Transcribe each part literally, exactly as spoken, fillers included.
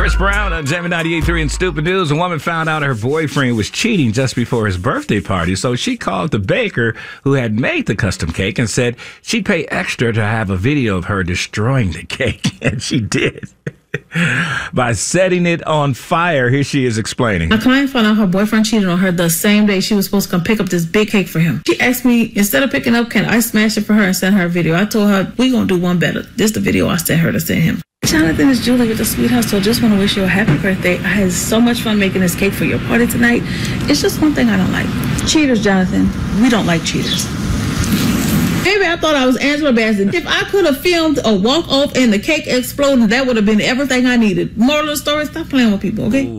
Chris Brown on Jamie ninety-eight point three and Stupid News. A woman found out her boyfriend was cheating just before his birthday party, so she called the baker who had made the custom cake and said she'd pay extra to have a video of her destroying the cake, and she did. By setting it on fire. Here she is explaining. My client found out her boyfriend cheated on her the same day she was supposed to come pick up this big cake for him. She asked me, instead of picking up, can I smash it for her and send her a video? I told her, we gonna do one better. This is the video I sent her to send him. Jonathan, it's Julie with the Sweet House, so just want to wish you a happy birthday. I had so much fun making this cake for your party tonight. It's just one thing I don't like. Cheaters, Jonathan. We don't like cheaters. Maybe I thought I was Angela Bassett. If I could have filmed a walk-off and the cake exploded, that would have been everything I needed. Moral of the story, stop playing with people, okay?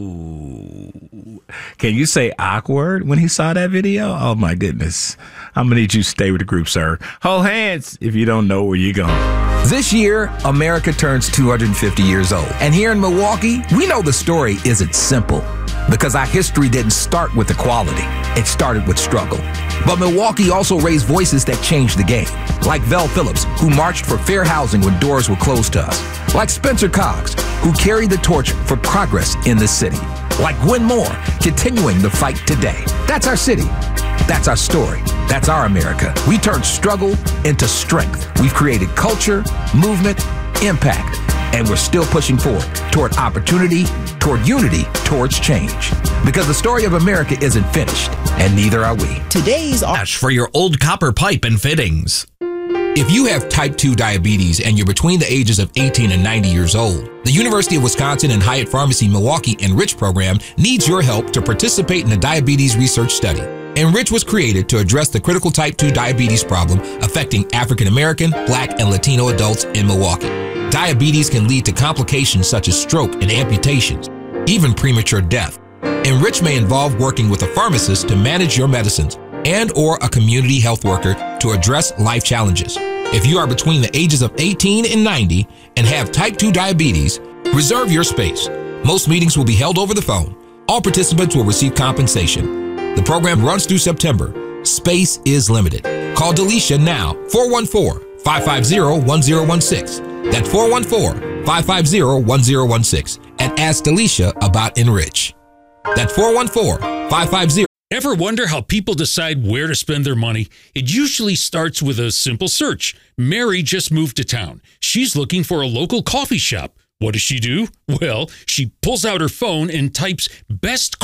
Ooh. Can you say awkward when he saw that video? Oh, my goodness. I'm going to need you to stay with the group, sir. Hold hands if you don't know where you're going. This year, America turns two hundred fifty years old. And here in Milwaukee, we know the story isn't simple because our history didn't start with equality. It started with struggle. But Milwaukee also raised voices that changed the game, like Vel Phillips, who marched for fair housing when doors were closed to us, like Spencer Coggs, who carried the torch for progress in the city, like Gwen Moore, continuing the fight today. That's our city. That's our story. That's our America. We turned struggle into strength. We've created culture, movement, impact, and we're still pushing forward toward opportunity, toward unity, towards change. Because the story of America isn't finished, and neither are we. Today's Ash for your old copper pipe and fittings. If you have type two diabetes and you're between the ages of eighteen and ninety years old, the University of Wisconsin and Hyatt Pharmacy Milwaukee Enrich program needs your help to participate in a diabetes research study. Enrich was created to address the critical type two diabetes problem affecting African American, Black, and Latino adults in Milwaukee. Diabetes can lead to complications such as stroke and amputations, even premature death. Enrich may involve working with a pharmacist to manage your medicines and or a community health worker to address life challenges. If you are between the ages of eighteen and ninety and have type two diabetes, reserve your space. Most meetings will be held over the phone. All participants will receive compensation. The program runs through September. Space is limited. Call Delisha now, four one four, five five zero, one zero one six. That's four one four, five five zero, one zero one six. And ask Delisha about Enrich. That's four one four, five five zero. Ever wonder how people decide where to spend their money? It usually starts with a simple search. Mary just moved to town. She's looking for a local coffee shop. What does she do? Well, she pulls out her phone and types best